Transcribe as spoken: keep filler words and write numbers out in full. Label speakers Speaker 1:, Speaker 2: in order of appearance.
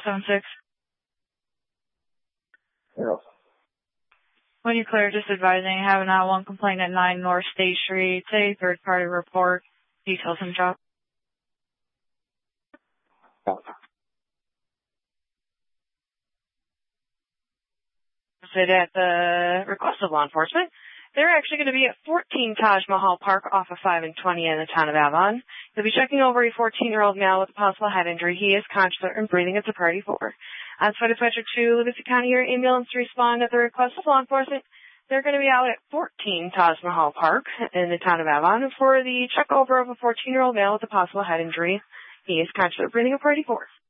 Speaker 1: seven six.
Speaker 2: Yes.
Speaker 1: When you clear, just advising, having a one complaint at nine North State Street. Say third party report. Details and job.
Speaker 2: Yeah.
Speaker 1: Sit at the request of law enforcement. They're actually going to be at fourteen Taj Mahal Park off of five and twenty in the town of Avon. They'll be checking over a fourteen-year-old male with a possible head injury. He is conscious and breathing at the party four. On site dispatcher two, Livingston County Air Ambulance to respond at the request of law enforcement. They're going to be out at fourteen Taj Mahal Park in the town of Avon for the check over of a fourteen-year-old male with a possible head injury. He is conscious of breathing at party four.